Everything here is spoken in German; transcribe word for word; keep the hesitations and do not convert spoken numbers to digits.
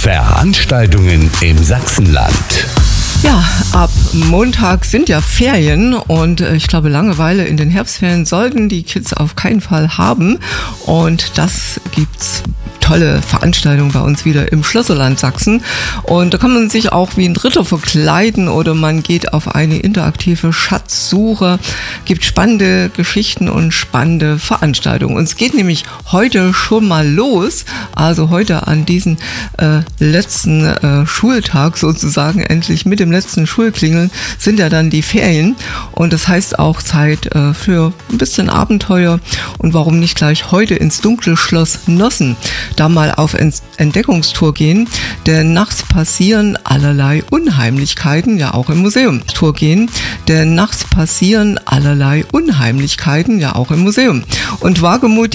Veranstaltungen im Sachsenland. Ja, ab Montag sind ja Ferien und ich glaube, Langeweile in den Herbstferien sollten die Kids auf keinen Fall haben. Und das gibt's tolle Veranstaltungen bei uns wieder im Schlösserland Sachsen. Und da kann man sich auch wie ein Ritter verkleiden oder man geht auf eine interaktive Schatzsuche. Gibt spannende Geschichten und spannende Veranstaltungen. Und es geht nämlich heute schon mal los. Also heute an diesem äh, letzten äh, Schultag sozusagen, endlich mit dem letzten Schulklingeln, sind ja dann die Ferien. Und das heißt auch Zeit äh, für ein bisschen Abenteuer. Und warum nicht gleich heute ins dunkle Schloss Nossen da mal auf Entdeckungstour gehen, denn nachts passieren allerlei Unheimlichkeiten, ja auch im Museum. Tour gehen, denn nachts passieren allerlei Unheimlichkeiten, ja auch im Museum. Und wagemutig